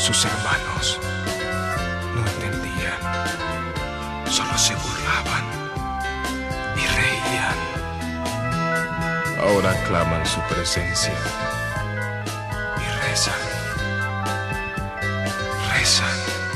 Sus hermanos no entendían, solo se burlaban y reían. Ahora claman su presencia y rezan.